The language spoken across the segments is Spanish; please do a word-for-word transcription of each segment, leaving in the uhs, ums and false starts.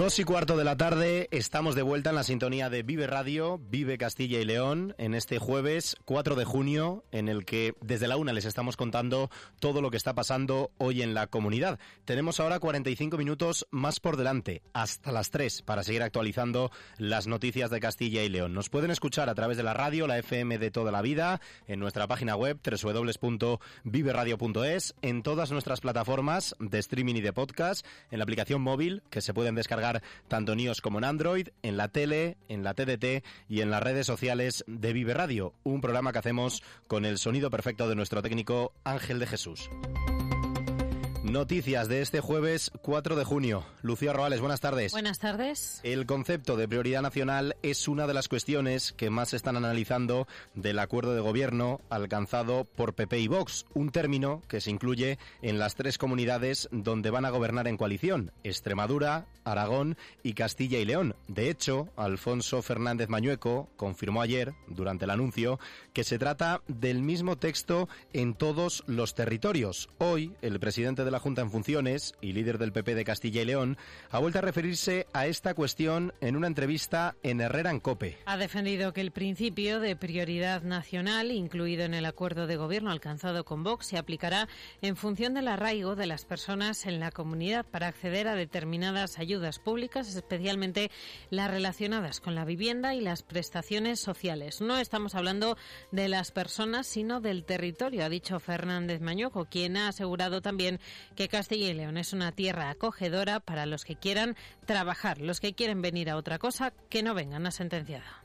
Dos y cuarto de la tarde, estamos de vuelta en la sintonía de Vive Radio, Vive Castilla y León, en este jueves cuatro de junio, en el que desde la una les estamos contando todo lo que está pasando hoy en la comunidad. Tenemos ahora cuarenta y cinco minutos más por delante, hasta las tres, para seguir actualizando las noticias de Castilla y León. Nos pueden escuchar a través de la radio, la F M de toda la vida, en nuestra página web doble u doble u doble u punto vive radio punto es, en todas nuestras plataformas de streaming y de podcast, en la aplicación móvil que se pueden descargar tanto en iOS como en Android, en la tele, en la T D T y en las redes sociales de Vive Radio, un programa que hacemos con el sonido perfecto de nuestro técnico Ángel de Jesús. Noticias de este jueves cuatro de junio. Lucía Roales, buenas tardes. Buenas tardes. El concepto de prioridad nacional es una de las cuestiones que más se están analizando del acuerdo de gobierno alcanzado por P P y Vox, un término que se incluye en las tres comunidades donde van a gobernar en coalición: Extremadura, Aragón y Castilla y León. De hecho, Alfonso Fernández Mañueco confirmó ayer, durante el anuncio, que se trata del mismo texto en todos los territorios. Hoy, el presidente de la Junta en funciones y líder del P P de Castilla y León ha vuelto a referirse a esta cuestión en una entrevista en Herrera en COPE. Ha defendido que el principio de prioridad nacional, incluido en el acuerdo de gobierno alcanzado con Vox, se aplicará en función del arraigo de las personas en la comunidad para acceder a determinadas ayudas públicas, especialmente las relacionadas con la vivienda y las prestaciones sociales. No estamos hablando de las personas, sino del territorio, ha dicho Fernández Mañueco, quien ha asegurado también que Castilla y León es una tierra acogedora para los que quieran trabajar. Los que quieren venir a otra cosa, que no vengan, a sentenciada.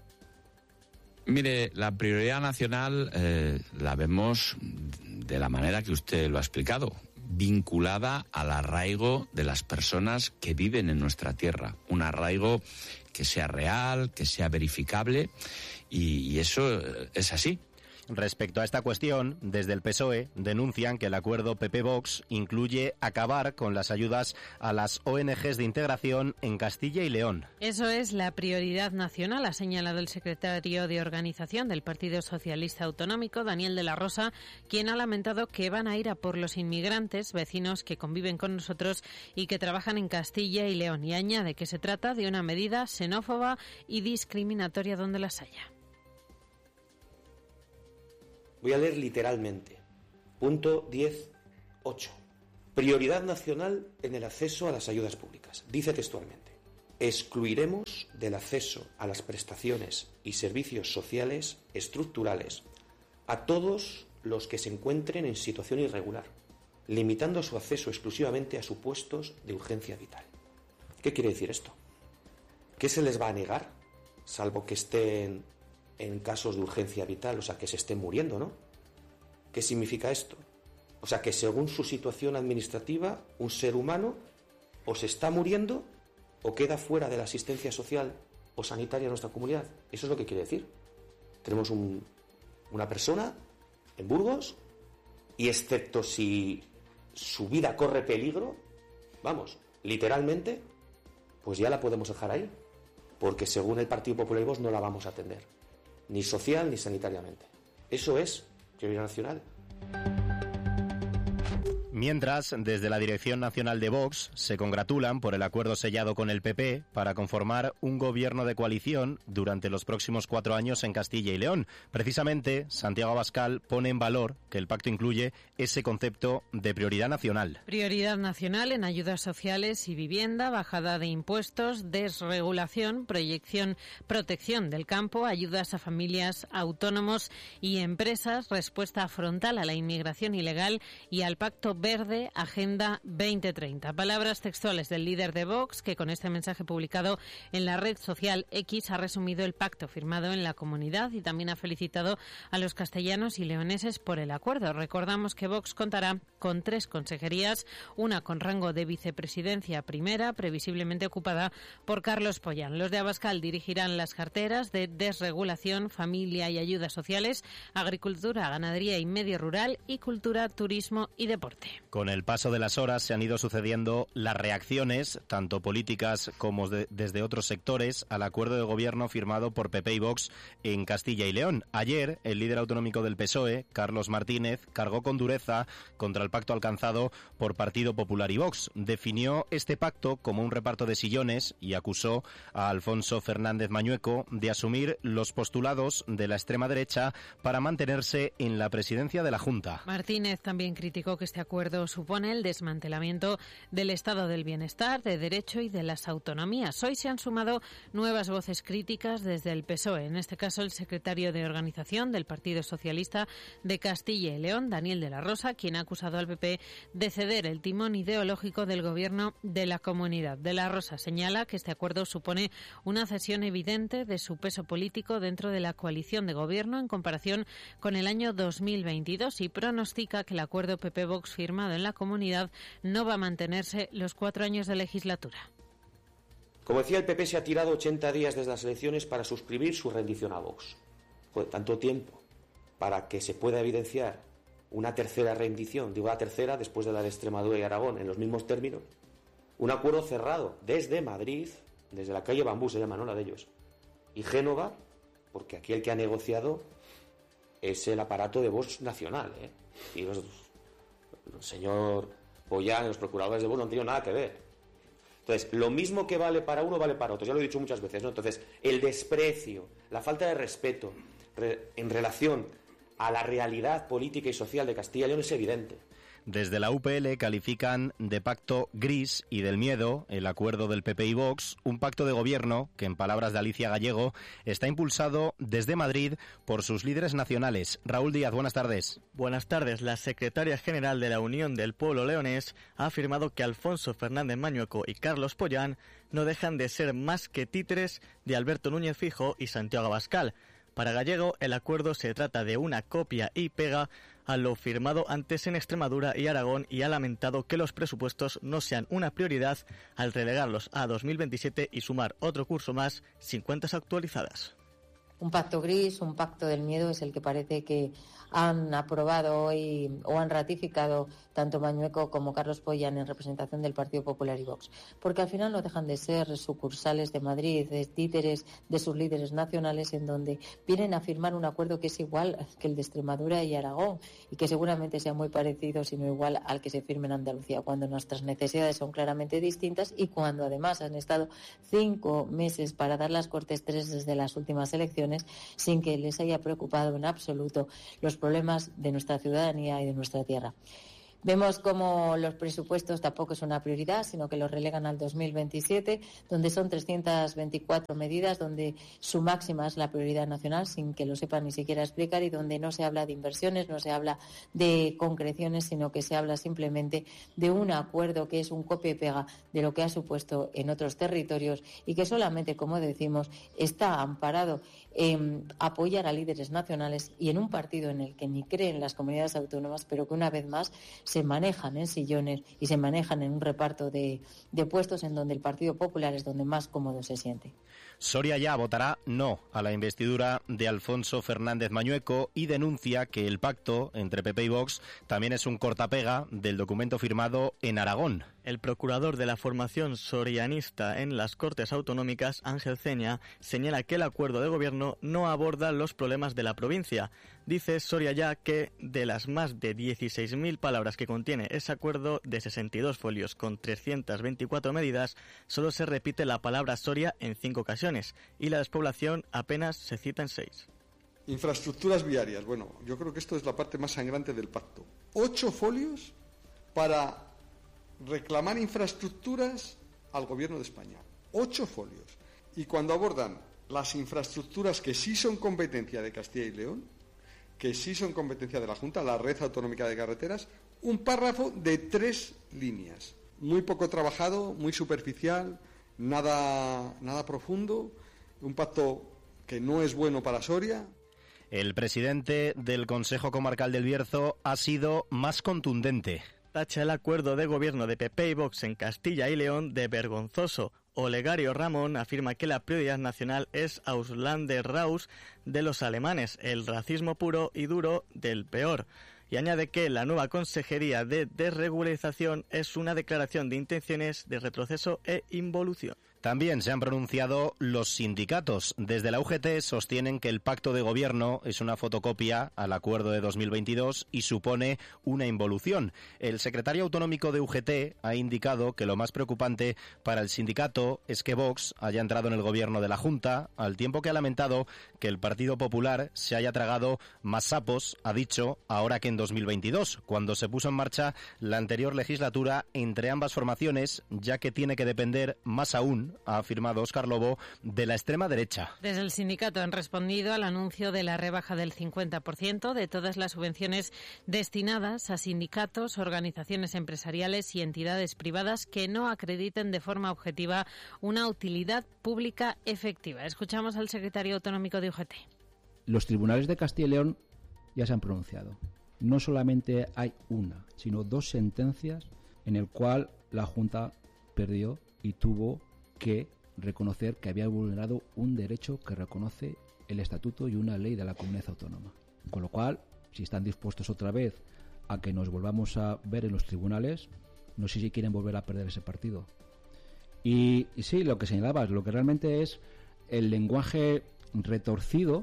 Mire, la prioridad nacional eh, la vemos de la manera que usted lo ha explicado, vinculada al arraigo de las personas que viven en nuestra tierra. Un arraigo que sea real, que sea verificable, y, y eso es así. Respecto a esta cuestión, desde el P S O E denuncian que el acuerdo P P-Vox incluye acabar con las ayudas a las O N Ges de integración en Castilla y León. Eso es la prioridad nacional, ha señalado el secretario de Organización del Partido Socialista Autonómico, Daniel de la Rosa, quien ha lamentado que van a ir a por los inmigrantes, vecinos que conviven con nosotros y que trabajan en Castilla y León, y añade que se trata de una medida xenófoba y discriminatoria donde las haya. Voy a leer literalmente. Punto diez punto ocho. Prioridad nacional en el acceso a las ayudas públicas. Dice textualmente: excluiremos del acceso a las prestaciones y servicios sociales estructurales a todos los que se encuentren en situación irregular, limitando su acceso exclusivamente a supuestos de urgencia vital. ¿Qué quiere decir esto? ¿Qué se les va a negar, salvo que estén en casos de urgencia vital, o sea, que se estén muriendo, ¿no? ¿Qué significa esto? O sea, que según su situación administrativa, un ser humano o se está muriendo o queda fuera de la asistencia social o sanitaria de nuestra comunidad. Eso es lo que quiere decir. Tenemos un, una persona en Burgos y, excepto si su vida corre peligro, vamos, literalmente, pues ya la podemos dejar ahí, porque según el Partido Popular y Vox no la vamos a atender, ni social ni sanitariamente. Eso es prioridad nacional. Mientras, desde la Dirección Nacional de Vox se congratulan por el acuerdo sellado con el P P para conformar un gobierno de coalición durante los próximos cuatro años en Castilla y León. Precisamente, Santiago Abascal pone en valor que el pacto incluye ese concepto de prioridad nacional. Prioridad nacional en ayudas sociales y vivienda, bajada de impuestos, desregulación, proyección, protección del campo, ayudas a familias, autónomos y empresas, respuesta frontal a la inmigración ilegal y al pacto Verde, Agenda veinte treinta. Palabras textuales del líder de Vox, que con este mensaje publicado en la red social X ha resumido el pacto firmado en la comunidad y también ha felicitado a los castellanos y leoneses por el acuerdo. Recordamos que Vox contará con tres consejerías, una con rango de vicepresidencia primera, previsiblemente ocupada por Carlos Pollán. Los de Abascal dirigirán las carteras de desregulación, familia y ayudas sociales, agricultura, ganadería y medio rural y cultura, turismo y deporte. Con el paso de las horas se han ido sucediendo las reacciones, tanto políticas como de, desde otros sectores, al acuerdo de gobierno firmado por P P y Vox en Castilla y León. Ayer, el líder autonómico del P S O E, Carlos Martínez, cargó con dureza contra el pacto alcanzado por Partido Popular y Vox. Definió este pacto como un reparto de sillones y acusó a Alfonso Fernández Mañueco de asumir los postulados de la extrema derecha para mantenerse en la presidencia de la Junta. Martínez también criticó que este acuerdo supone el desmantelamiento del estado del bienestar, de derecho y de las autonomías. Hoy se han sumado nuevas voces críticas desde el P S O E, en este caso el secretario de Organización del Partido Socialista de Castilla y León, Daniel de la Rosa, quien ha acusado al P P de ceder el timón ideológico del gobierno de la comunidad. De la Rosa señala que este acuerdo supone una cesión evidente de su peso político dentro de la coalición de gobierno en comparación con el año dos mil veintidós y pronostica que el acuerdo P P-Vox firmado en la comunidad no va a mantenerse los cuatro años de legislatura. Como decía, el P P se ha tirado ochenta días desde las elecciones para suscribir su rendición a Vox. Joder, tanto tiempo para que se pueda evidenciar una tercera rendición, digo la tercera después de la de Extremadura y Aragón, en los mismos términos. Un acuerdo cerrado desde Madrid, desde la calle Bambú se llama, ¿no? La de ellos, y Génova, porque aquí el que ha negociado es el aparato de Vox nacional, ¿eh? Y los, el señor Boyán y los procuradores de Vox no han tenido nada que ver. Entonces, lo mismo que vale para uno, vale para otro. Ya lo he dicho muchas veces, ¿no? Entonces, el desprecio, la falta de respeto re, en relación a la realidad política y social de Castilla y León es evidente. Desde la U P L califican de pacto gris y del miedo el acuerdo del P P y Vox, un pacto de gobierno que, en palabras de Alicia Gallego, está impulsado desde Madrid por sus líderes nacionales. Raúl Díaz, buenas tardes. Buenas tardes. La secretaria general de la Unión del Pueblo Leonés ha afirmado que Alfonso Fernández Mañueco y Carlos Pollán no dejan de ser más que títeres de Alberto Núñez Fijo y Santiago Abascal. Para Gallego, el acuerdo se trata de una copia y pega a lo firmado antes en Extremadura y Aragón y ha lamentado que los presupuestos no sean una prioridad al relegarlos a dos mil veintisiete y sumar otro curso más sin cuentas actualizadas. Un pacto gris, un pacto del miedo es el que parece que han aprobado hoy o han ratificado tanto Mañueco como Carlos Pollán en representación del Partido Popular y Vox. Porque al final no dejan de ser sucursales de Madrid, de títeres de sus líderes nacionales, en donde vienen a firmar un acuerdo que es igual que el de Extremadura y Aragón y que seguramente sea muy parecido, sino igual al que se firme en Andalucía, cuando nuestras necesidades son claramente distintas y cuando además han estado cinco meses para dar las Cortes tres desde las últimas elecciones sin que les haya preocupado en absoluto los problemas de nuestra ciudadanía y de nuestra tierra. Vemos como los presupuestos tampoco es una prioridad, sino que los relegan al dos mil veintisiete, donde son trescientas veinticuatro medidas, donde su máxima es la prioridad nacional, sin que lo sepan ni siquiera explicar, y donde no se habla de inversiones, no se habla de concreciones, sino que se habla simplemente de un acuerdo que es un copia y pega de lo que ha supuesto en otros territorios y que solamente, como decimos, está amparado en apoyar a líderes nacionales y en un partido en el que ni creen las comunidades autónomas, pero que una vez más se manejan en sillones y se manejan en un reparto de, de puestos en donde el Partido Popular es donde más cómodo se siente. Soria ya votará no a la investidura de Alfonso Fernández Mañueco y denuncia que el pacto entre P P y Vox también es un cortapega del documento firmado en Aragón. El procurador de la formación sorianista en las Cortes Autonómicas, Ángel Ceña, señala que el acuerdo de gobierno no aborda los problemas de la provincia. Dice Soria ya que de las más de dieciséis mil palabras que contiene ese acuerdo de sesenta y dos folios con trescientas veinticuatro medidas, solo se repite la palabra Soria en cinco ocasiones y la despoblación apenas se cita en seis. Infraestructuras viarias. Bueno, yo creo que esto es la parte más sangrante del pacto. Ocho folios para reclamar infraestructuras al Gobierno de España. Ocho folios. Y cuando abordan las infraestructuras que sí son competencia de Castilla y León, que sí son competencia de la Junta, la Red Autonómica de Carreteras, un párrafo de tres líneas. Muy poco trabajado, muy superficial, nada, nada profundo, un pacto que no es bueno para Soria. El presidente del Consejo Comarcal del Bierzo ha sido más contundente. Tacha el acuerdo de gobierno de P P y Vox en Castilla y León de vergonzoso. Olegario Ramón afirma que la prioridad nacional es Ausländer Raus de los alemanes, el racismo puro y duro del peor. Y añade que la nueva Consejería de Desregularización es una declaración de intenciones de retroceso e involución. También se han pronunciado los sindicatos. Desde la U G T sostienen que el pacto de gobierno es una fotocopia al acuerdo de dos mil veintidós y supone una involución. El secretario autonómico de U G T ha indicado que lo más preocupante para el sindicato es que Vox haya entrado en el gobierno de la Junta, al tiempo que ha lamentado que el Partido Popular se haya tragado más sapos, ha dicho, ahora que en dos mil veintidós, cuando se puso en marcha la anterior legislatura entre ambas formaciones, ya que tiene que depender más aún, ha afirmado Óscar Lobo, de la extrema derecha. Desde el sindicato han respondido al anuncio de la rebaja del cincuenta por ciento de todas las subvenciones destinadas a sindicatos, organizaciones empresariales y entidades privadas que no acrediten de forma objetiva una utilidad pública efectiva. Escuchamos al secretario autonómico de U G T. Los tribunales de Castilla y León ya se han pronunciado. No solamente hay una, sino dos sentencias en el cual la Junta perdió y tuvo que reconocer que había vulnerado un derecho que reconoce el Estatuto y una ley de la comunidad autónoma. Con lo cual, si están dispuestos otra vez a que nos volvamos a ver en los tribunales, no sé si quieren volver a perder ese partido. Y, y sí, lo que señalabas, lo que realmente es el lenguaje retorcido,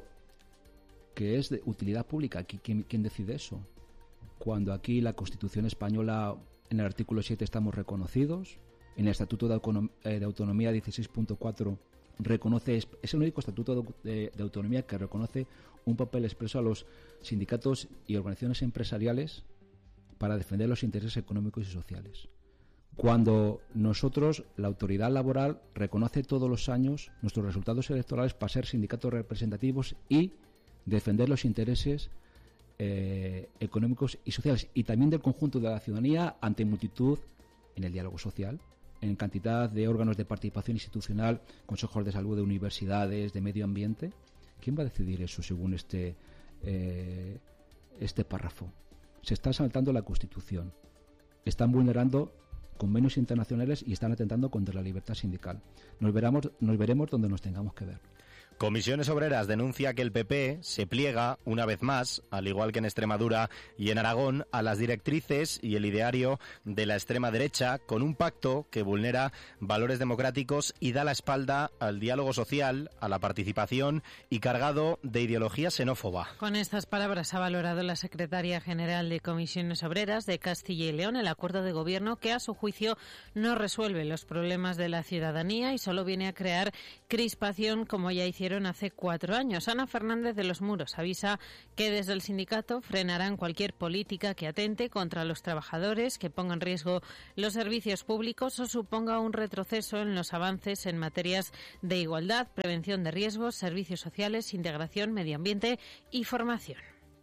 que es de utilidad pública. Aquí, ¿quién, quién decide eso? Cuando aquí la Constitución española, en el artículo siete, estamos reconocidos. En el Estatuto de, Autonom- eh, de Autonomía dieciséis punto cuatro reconoce, es el único estatuto de, de, de autonomía que reconoce un papel expreso a los sindicatos y organizaciones empresariales para defender los intereses económicos y sociales. Cuando nosotros, la autoridad laboral, reconoce todos los años nuestros resultados electorales para ser sindicatos representativos y defender los intereses eh, económicos y sociales, y también del conjunto de la ciudadanía ante multitud en el diálogo social, en cantidad de órganos de participación institucional, consejos de salud, de universidades, de medio ambiente. ¿Quién va a decidir eso según este, eh, este párrafo? Se está saltando la Constitución, están vulnerando convenios internacionales y están atentando contra la libertad sindical. Nos veremos, nos veremos donde nos tengamos que ver. Comisiones Obreras denuncia que el P P se pliega, una vez más, al igual que en Extremadura y en Aragón, a las directrices y el ideario de la extrema derecha, con un pacto que vulnera valores democráticos y da la espalda al diálogo social, a la participación y cargado de ideología xenófoba. Con estas palabras ha valorado la secretaria general de Comisiones Obreras de Castilla y León el acuerdo de gobierno que, a su juicio, no resuelve los problemas de la ciudadanía y solo viene a crear crispación, como ya hicieron hace cuatro años. Ana Fernández de los Muros avisa que desde el sindicato frenarán cualquier política que atente contra los trabajadores, que ponga en riesgo los servicios públicos o suponga un retroceso en los avances en materias de igualdad, prevención de riesgos, servicios sociales, integración, medio ambiente y formación.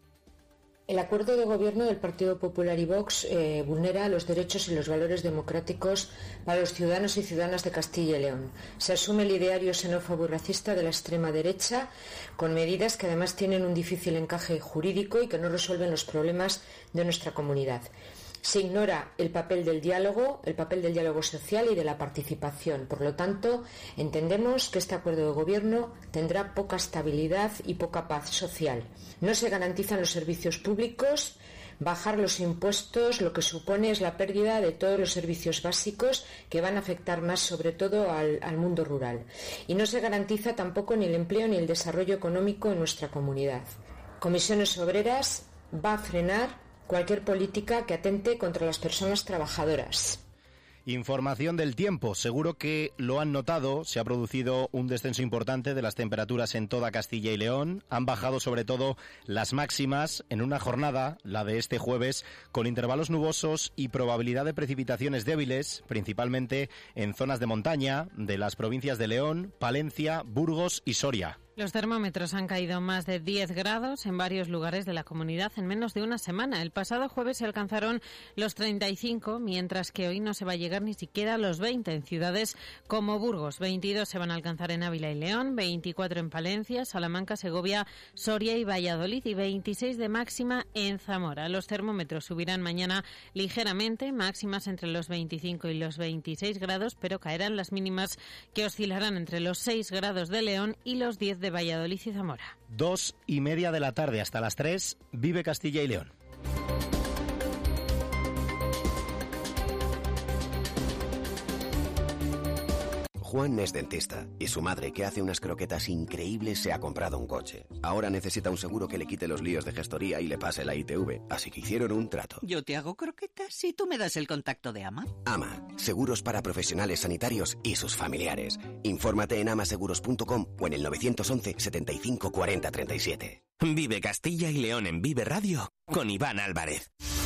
El acuerdo de gobierno del Partido Popular y Vox eh, vulnera los derechos y los valores democráticos para los ciudadanos y ciudadanas de Castilla y León. Se asume el ideario xenófobo y racista de la extrema derecha, con medidas que además tienen un difícil encaje jurídico y que no resuelven los problemas de nuestra comunidad. Se ignora el papel del diálogo, el papel del diálogo social y de la participación. Por lo tanto, entendemos que este acuerdo de gobierno tendrá poca estabilidad y poca paz social. No se garantizan los servicios públicos, bajar los impuestos, lo que supone es la pérdida de todos los servicios básicos que van a afectar más sobre todo al, al mundo rural. Y no se garantiza tampoco ni el empleo ni el desarrollo económico en nuestra comunidad. Comisiones Obreras va a frenar cualquier política que atente contra las personas trabajadoras. Información del tiempo. Seguro que lo han notado. Se ha producido un descenso importante de las temperaturas en toda Castilla y León. Han bajado sobre todo las máximas en una jornada, la de este jueves, con intervalos nubosos y probabilidad de precipitaciones débiles, principalmente en zonas de montaña de las provincias de León, Palencia, Burgos y Soria. Los termómetros han caído más de diez grados en varios lugares de la comunidad en menos de una semana. El pasado jueves se alcanzaron los treinta y cinco, mientras que hoy no se va a llegar ni siquiera a los veinte en ciudades como Burgos. veintidós se van a alcanzar en Ávila y León, veinticuatro en Palencia, Salamanca, Segovia, Soria y Valladolid y veintiséis de máxima en Zamora. Los termómetros subirán mañana ligeramente, máximas entre los veinticinco y los veintiséis grados, pero caerán las mínimas, que oscilarán entre los seis grados de León y los diez de Valladolid y Zamora. Dos y media de la tarde hasta las tres, Vive Castilla y León. Juan es dentista y su madre, que hace unas croquetas increíbles, se ha comprado un coche. Ahora necesita un seguro que le quite los líos de gestoría y le pase la I T V, así que hicieron un trato. Yo te hago croquetas y tú me das el contacto de Ama. Ama, seguros para profesionales sanitarios y sus familiares. Infórmate en amaseguros punto com o en el nueve once, setenta y cinco, cuarenta, treinta y siete. Vive Castilla y León en Vive Radio con Iván Álvarez.